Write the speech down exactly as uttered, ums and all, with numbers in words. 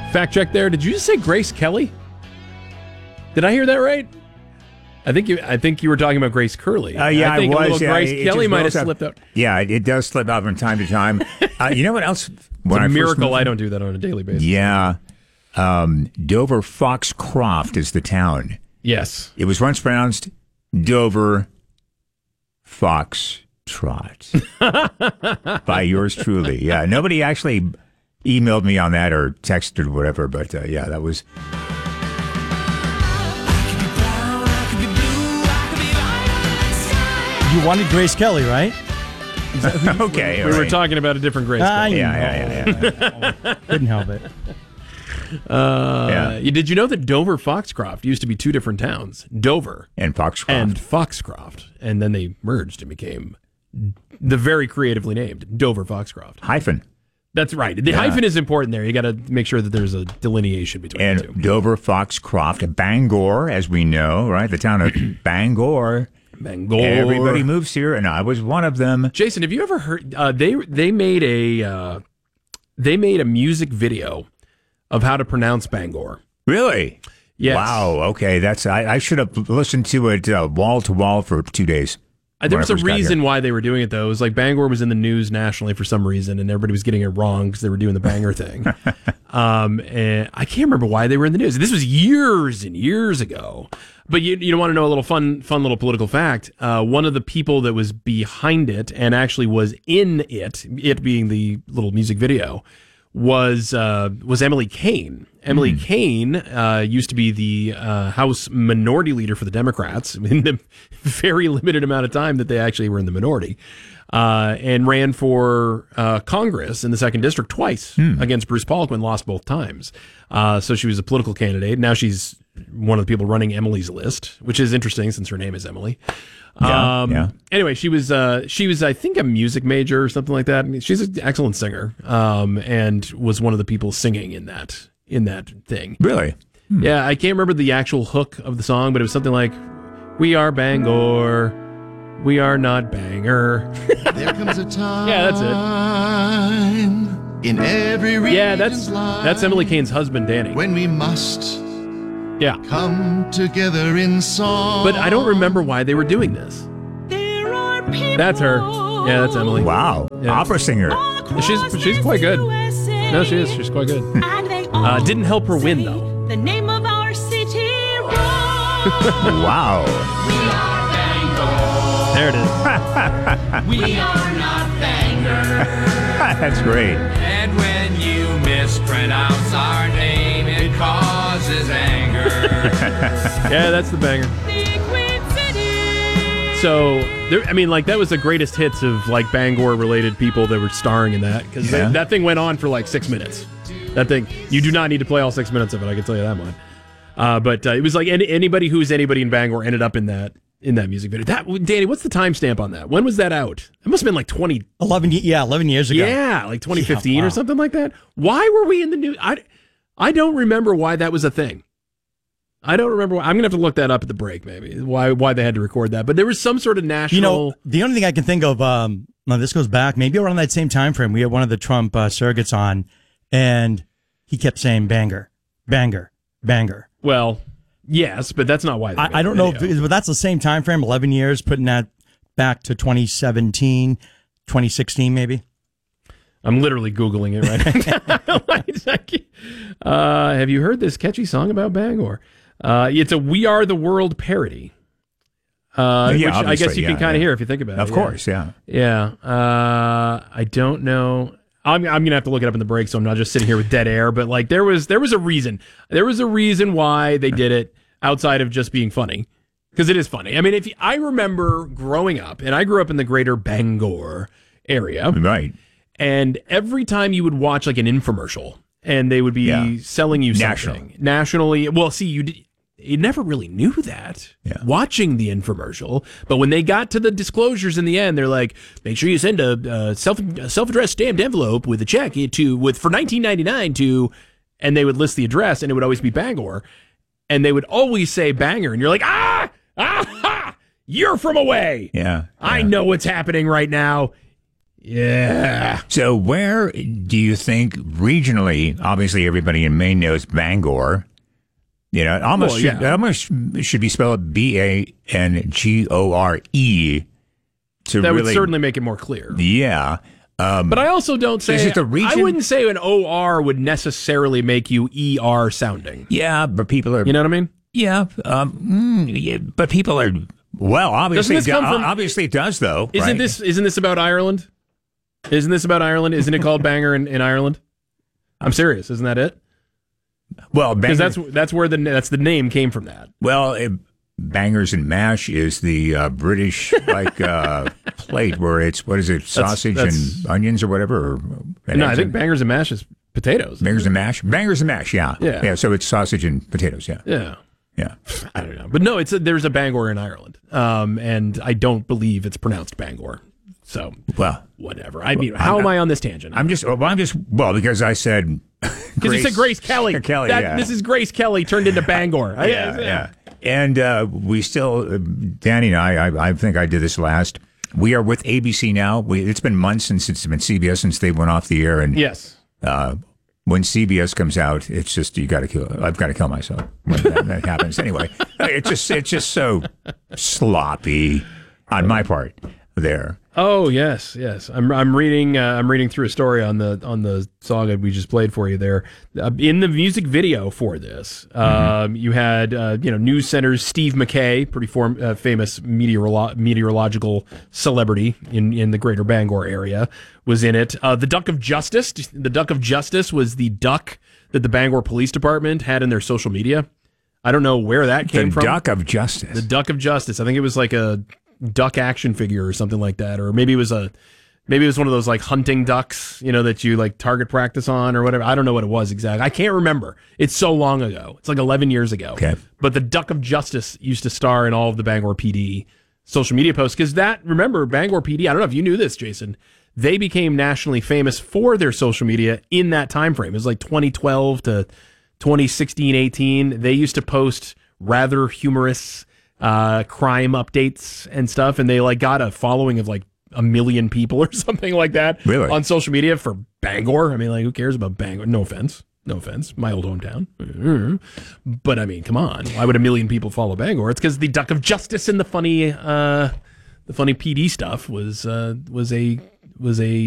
fact check there. Did you just say Grace Kelly? Did I hear that right? I think you. I think you were talking about Grace Curley. Uh, yeah, I think I was. A little Yeah, Grace it Kelly just might have rolls up. slipped out. Yeah, it, it does slip out from time to time. Uh, you know what else? It's When a I first miracle moved- I don't do that on a daily basis. Yeah. Um, Dover Foxcroft is the town. Yes. It was once pronounced Dover Foxtrot by yours truly. Yeah, nobody actually emailed me on that or texted or whatever, but uh, yeah, that was. You wanted Grace Kelly, right? Okay, We all were right. talking about a different Grace I Kelly. Yeah, yeah, yeah, yeah. Couldn't help it. Uh, Yeah. you- Did you know that Dover Foxcroft used to be two different towns? Dover And Foxcroft. and Foxcroft. And then they merged and became the very creatively named Dover Foxcroft. Hyphen. That's right. The Yeah. hyphen is important there. You got to make sure that there's a delineation between And the two. Dover Foxcroft, Bangor, as we know, right? The town of Bangor. Bangor. Everybody moves here, and I was one of them. Jason, have you ever heard? Uh, they they made a uh, they made a music video of how to pronounce Bangor. Really? Yes. Wow. Okay, that's I, I should have listened to it uh, wall to wall for two days. Uh, there when was I a first got reason here. why they were doing it, though. It was like Bangor was in the news nationally for some reason, and everybody was getting it wrong because they were doing the banger thing. um, and I can't remember why they were in the news. This was years and years ago. But you you want to know a little fun fun little political fact? Uh, one of the people that was behind it and actually was in it, it being the little music video, was uh, was Emily Kane. Emily Mm. Kane uh, used to be the uh, House Minority Leader for the Democrats in the very limited amount of time that they actually were in the minority, uh, and ran for uh, Congress in the second district twice Hmm. against Bruce Polk and lost both times. Uh, so she was a political candidate. Now she's one of the people running Emily's list, which is interesting since her name is Emily. Yeah, um, yeah. Anyway, she was uh, she was I think a music major or something like that. She's an excellent singer, um, and was one of the people singing in that in that thing. Really? Yeah, I can't remember the actual hook of the song, but it was something like, "We are Bangor, we are not banger." There comes a time. Yeah, that's it. In every Yeah, that's region's life that's Emily Kane's husband, Danny. when we must Yeah, come together in song. but I don't remember why they were doing this. That's her. Yeah, that's Emily. Wow. Yeah. Opera singer. She's she's quite good. No, she is. She's quite good. Uh, didn't help her win though. The name of our city road. Wow. There it is. We are not Bangor. That's great. And when you mispronounce our name, it causes anger. Yeah, that's the banger. The Queen City. So, there, I mean, like, that was the greatest hits of, like, Bangor-related people that were starring in that. Because Yeah. that thing went on for, like, six minutes. That thing, you do not need to play all six minutes of it, I can tell you that much. Uh, but uh, it was like any, anybody who's anybody in Bangor ended up in that in that music video. That Danny, what's the timestamp on that? When was that out? It must have been like twenty. Eleven, ye- yeah, eleven years ago. Yeah, like twenty fifteen Yeah, wow. or something like that. Why were we in the news? I, I don't remember why that was a thing. I don't remember. Why. I'm gonna have to look that up at the break, maybe why why they had to record that. But there was some sort of national. You know, the only thing I can think of, um, now this goes back maybe around that same time frame. We had one of the Trump uh, surrogates on, and he kept saying "banger, banger, banger." Well, yes, but that's not why. They made I, I don't the know, video. if, but that's the same time frame. Eleven years, putting that back to twenty seventeen, twenty sixteen, maybe. I'm literally Googling it right now. uh, have you heard this catchy song about Bangor? Uh, it's a "We Are the World" parody. Uh, Yeah, which I obviously, guess you yeah, can kind of yeah. hear if you think about Of it. course, yeah. Yeah. Yeah. Uh, I don't know. I'm, I'm gonna have to look it up in the break, so I'm not just sitting here with dead air. But like, there was there was a reason. There was a reason why they did it outside of just being funny, because it is funny. I mean, if you, I remember growing up, and I grew up in the greater Bangor area, Right. and every time you would watch like an infomercial, and they would be Yeah. selling you National. something nationally. Well, see, you d- you never really knew that Yeah. watching the infomercial, but when they got to the disclosures in the end, they're like, "Make sure you send a, uh self a self-addressed stamped envelope with a check to with for nineteen ninety-nine to," and they would list the address, and it would always be Bangor, and they would always say "banger," and you're like, "Ah, ah, ha, you're from away." Yeah. I yeah. know what's happening right now. Yeah. So where do you think regionally, obviously everybody in Maine knows Bangor. You know, it almost, Well, should, yeah. it almost should be spelled B A N G O R E. To That really, would certainly make it more clear. Yeah. Um, But I also don't say, Is it the region? I wouldn't say an O R would necessarily make you E R sounding. yeah, but people are, You know what I mean? yeah, um, mm, yeah, but people are, well, obviously, Doesn't this it do- come from- obviously it does though. Isn't right? this isn't this about Ireland? Isn't this about Ireland? Isn't it called Banger in, in Ireland? I'm serious. Isn't that it? well, Because bangers, that's that's where the that's the name came from. That. well, it, bangers and mash is the uh, British like uh, plate where it's what is it, sausage that's- and onions or whatever. Or, and No, I eggs think and- bangers and mash is potatoes. bangers and mash, bangers and mash. Yeah, Yeah. yeah. So it's sausage and potatoes. Yeah, Yeah. yeah. I don't know, but no, it's a, there's a Bangor in Ireland, um, and I don't believe it's pronounced Bangor. So Well, whatever. I mean, how am I on this tangent? I'm just, well, I'm just, well, because I said Because you said Grace Kelly. Kelly, That- yeah. This is Grace Kelly turned into Bangor. I- yeah, yeah. And uh, we still, uh, Danny and I, I, I think I did this last. We are with A B C now. We, it's been months since it's been C B S since they went off the air. And Yes. uh, when C B S comes out, it's just you got to kill. I've got to kill myself when that, that happens. Anyway, it's just it's just so sloppy on my part there. Oh yes, yes. I'm I'm reading uh, I'm reading through a story on the on the song that we just played for you there. Uh, in the music video for this, um, you had uh, you know News Center's Steve McKay, pretty form, uh, famous meteorolo- meteorological celebrity in in the Greater Bangor area, was in it. Uh, the Duck of Justice, the Duck of Justice was the duck that the Bangor Police Department had in their social media. I don't know where that came The from. Duck of Justice. The Duck of Justice. I think it was like a duck action figure or something like that, or maybe it was a maybe it was one of those like hunting ducks, you know, that you like target practice on or whatever. I don't know what it was exactly. I can't remember. It's so long ago. It's like eleven years ago. Okay. But the Duck of Justice used to star in all of the Bangor P D social media posts because that, remember, Bangor P D, I don't know if you knew this, Jason, they became nationally famous for their social media in that time frame. It was like twenty twelve to twenty sixteen, eighteen. They used to post rather humorous uh, crime updates and stuff, and they like got a following of like a million people or something like that Really? on social media for Bangor. I mean, like, who cares about Bangor? No offense. No offense. My old hometown. But I mean, come on. Why would a million people follow Bangor? It's because the Duck of Justice and the funny, uh, the funny P D stuff was uh, was a was a